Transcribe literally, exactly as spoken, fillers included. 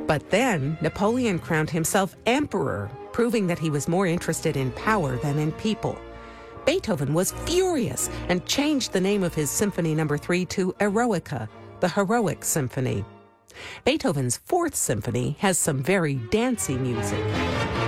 But then Napoleon crowned himself emperor, proving that he was more interested in power than in people. Beethoven was furious and changed the name of his Symphony Number three to Eroica, the Heroic Symphony. Beethoven's Fourth Symphony has some very dancey music.